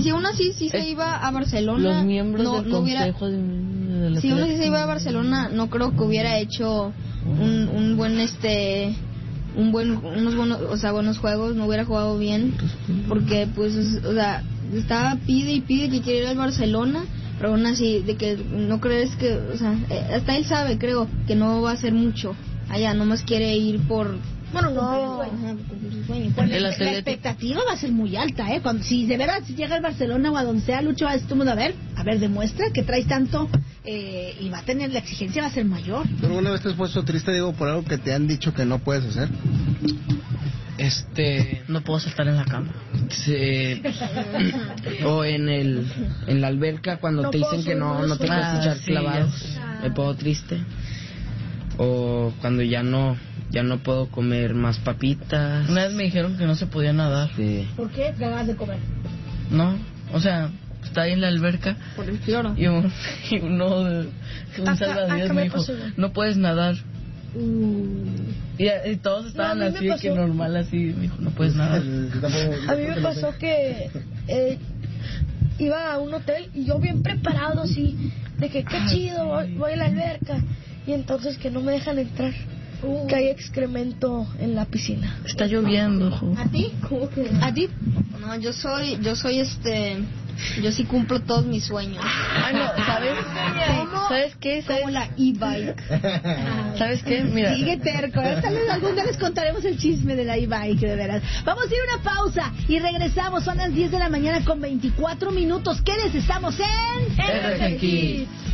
si aún así sí se iba a Barcelona, los miembros del consejo de la si uno sí se iba a Barcelona, no creo que hubiera hecho un buen unos buenos juegos, no hubiera jugado bien, porque pues, o sea, estaba pide y pide que quiere ir al Barcelona, pero aún así, de que no crees que, o sea, hasta él sabe, creo, que no va a hacer mucho allá, nomás quiere ir por... Bueno, no. La expectativa va a ser muy alta, ¿eh? Si de verdad llega al Barcelona o a donde sea, Lucho, va a ver, demuestra que traes tanto y va a tener, la exigencia va a ser mayor. ¿Pero una vez te has puesto triste, Diego, por algo que te han dicho que no puedes hacer? No puedo saltar en la cama. O en la alberca cuando no te dicen que no te puedes echar clavados. Me pongo triste. O cuando ya no puedo comer más papitas. Una vez me dijeron que no se podía nadar. Sí. ¿Por qué? ¿Ganas de comer? No, o sea, está ahí en la alberca. Por el cloro. Y un salvavidas me dijo, no puedes nadar. Y todos estaban así, que normal así. Me dijo, no puedes nadar. A mí me pasó que iba a un hotel y yo bien preparado así, de que qué chido, voy a la alberca. Y entonces que no me dejan entrar. Que hay excremento en la piscina. Está lloviendo. ¿A ti? ¿Cómo que? ¿A ti? No, yo soy yo sí cumplo todos mis sueños. No, ¿sabes? ¿Sabes qué? Como la e-bike. ¿Sabes qué? Mira. Sigue terco. Tal vez algún día les contaremos el chisme de la e-bike, de veras. Vamos a ir a una pausa y regresamos. Son las 10 de la mañana con 24 minutos. ¿Qué estamos en? RG Kids.